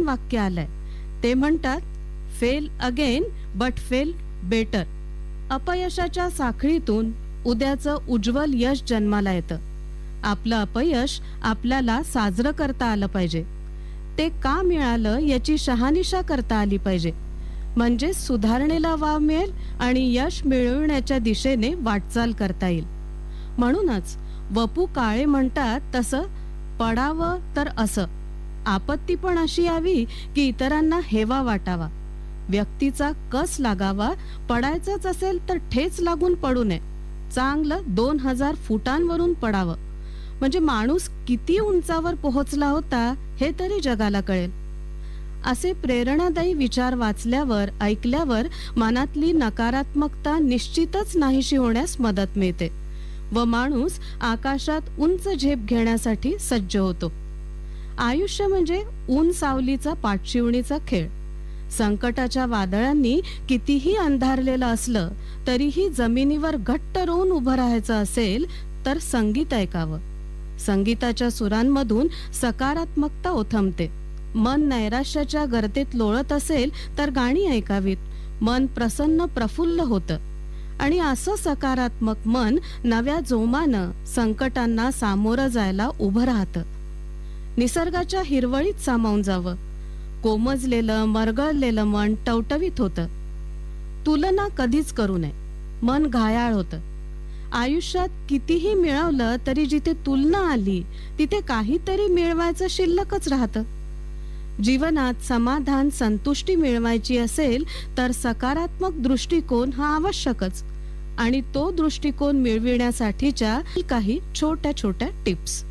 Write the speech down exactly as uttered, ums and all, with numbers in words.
वाक्य आलंय. ते म्हणतात, fail again but fail better. अपयशाच्या साखळीतून उद्याचं उज्ज्वल यश जन्माला येतं. आपलं अपयश आपल्याला साजरं करता आलं पाहिजे. ते का मिळालं याची शहानिशा करता आली पाहिजे. म्हणजे सुधारणेला वाव मिळेल आणि यश मिळवण्याच्या दिशेने वाटचाल करता येईल. म्हणूनच वपू काळे म्हणतात तसं, पडावं तर असं. आपत्ती पण अशी यावी की इतरांना हेवा वाटावा. व्यक्तीचा कस लागावा. पडायचंच असेल तर ठेच लागून पडू नये. चांगलं दोन हजार फुटांवरून पडावं. म्हणजे माणूस किती उंचावर पोहोचला होता हे तरी जगाला कळेल. असे प्रेरणादायी विचार वाचल्यावर, ऐकल्यावर मनातली नकारात्मकता निश्चितच नाहीशी होण्यास मदत मिळते व माणूस आकाशात उंच झेप घेण्यासाठी सज्ज होतो. आयुष्य म्हणजे ऊन सावलीचा पाठशिवणीचा खेळ. संकटाच्या वादळांनी कितीही अंधारलेलं असलं तरीही जमिनीवर घट्ट रोवून उभं राहायचं असेल तर संगीत ऐकावं. संगीताच्या सुरांमधून सकारात्मकता ओथंबते. मन नैराश्याच्या गर्तेत लोळत असेल तर गाणी ऐकावीत. मन प्रसन्न प्रफुल्ल होतं आणि असं सकारात्मक मन नव्या जोमानं संकटांना सामोरं जायला उभं राहतं. निसर्गाच्या हिरवळीत सामावून जावं. कोमजलेलं मरगळलेलं मन टवटवीत होतं. तुलना कधीच करू नये. मन घायाळ होतं. आयुष्यात कितीही मिळवलं तरी जिथे तुलना आली तिथे काहीतरी मिळवायचं शिल्लकच राहतं. जीवनात समाधान संतुष्टी मिळवायची असेल तर सकारात्मक दृष्टिकोन हा आवश्यकच. आणि तो दृष्टिकोन मिळविण्यासाठीच्या काही छोट्या छोट्या टिप्स.